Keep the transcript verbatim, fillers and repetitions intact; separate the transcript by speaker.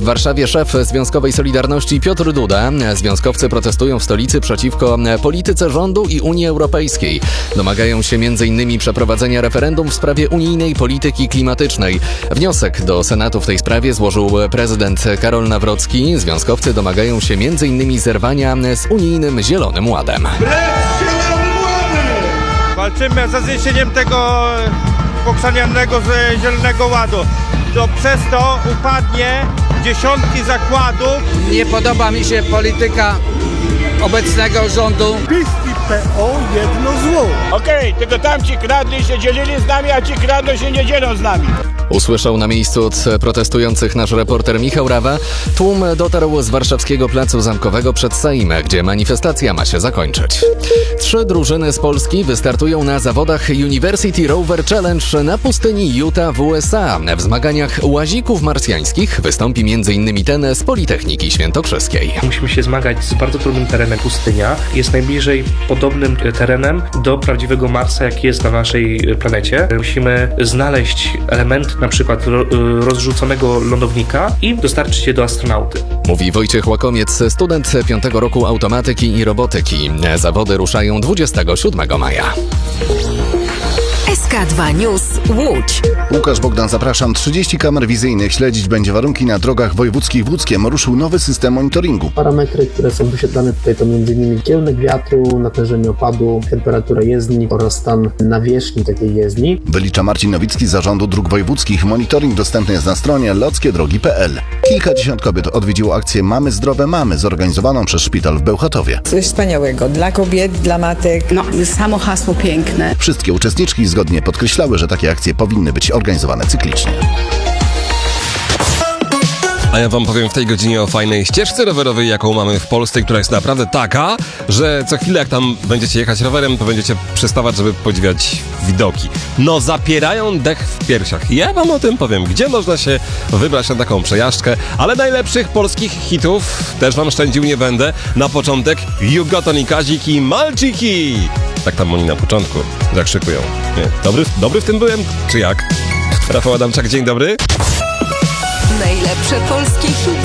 Speaker 1: Warszawie szef Związkowej Solidarności Piotr Duda. Związkowcy protestują w stolicy przeciwko polityce rządu i Unii Europejskiej. Domagają się między innymi przeprowadzenia referendum w sprawie unijnej polityki klimatycznej. Wniosek do Senatu w tej sprawie złożył prezydent Karol Nawrocki. Związkowcy domagają się między innymi zerwania z unijnym Zielonym Ładem.
Speaker 2: Walczymy ze zniesieniem tego poksanianego Zielonego Ładu. To przez to upadnie dziesiątki zakładów.
Speaker 3: Nie podoba mi się polityka obecnego rządu.
Speaker 4: PiS i P O jedno zło.
Speaker 5: Okej, okay, tylko tamci kradli się dzielili z nami, a ci kradną się nie dzielą z nami.
Speaker 1: Usłyszał na miejscu od protestujących nasz reporter Michał Rawa. Tłum dotarł z warszawskiego Placu Zamkowego przed Sejm, gdzie manifestacja ma się zakończyć. Trzy drużyny z Polski wystartują na zawodach University Rover Challenge na pustyni Utah w U S A. W zmaganiach łazików marsjańskich wystąpi m.in. ten z Politechniki Świętokrzyskiej.
Speaker 6: Musimy się zmagać z bardzo trudnym terenem. Pustynia jest najbliżej podobnym terenem do prawdziwego Marsa, jaki jest na naszej planecie. Musimy znaleźć element na przykład rozrzuconego lądownika i dostarczyć je do astronauty.
Speaker 1: Mówi Wojciech Łakomiec, student piątego roku automatyki i robotyki. Zawody ruszają dwudziestego siódmego maja.
Speaker 7: S K dwa News Łódź.
Speaker 8: Łukasz Bogdan, zapraszam. trzydzieści kamer wizyjnych śledzić będzie warunki na drogach wojewódzkich w Łódzkiem. Ruszył nowy system monitoringu.
Speaker 9: Parametry, które są wyświetlane tutaj, to m.in. kierunek wiatru, natężenie opadu, temperatura jezdni oraz stan nawierzchni takiej jezdni.
Speaker 8: Wylicza Marcin Nowicki z Zarządu Dróg Wojewódzkich. Monitoring dostępny jest na stronie lockie drogi kropka p l. Kilkadziesiąt kobiet odwiedziło akcję Mamy Zdrowe Mamy, zorganizowaną przez szpital w Bełchatowie.
Speaker 10: Coś wspaniałego dla kobiet, dla matek.
Speaker 11: No, samo hasło piękne.
Speaker 8: Wszystkie uczestniczki zgodnie podkreślały, że takie akcje powinny być organizowane cyklicznie.
Speaker 12: A ja wam powiem w tej godzinie o fajnej ścieżce rowerowej, jaką mamy w Polsce, która jest naprawdę taka, że co chwilę jak tam będziecie jechać rowerem, to będziecie przystawać, żeby podziwiać widoki. No zapierają dech w piersiach. Ja wam o tym powiem, gdzie można się wybrać na taką przejażdżkę, ale najlepszych polskich hitów też wam szczędził nie będę. Na początek Jugoton i Kazik i Malczyki. Tak tam oni na początku zakrzykują. Nie, dobry, dobry w tym byłem, czy jak? Rafał Adamczak, dzień dobry.
Speaker 7: Najlepsze polskie hity.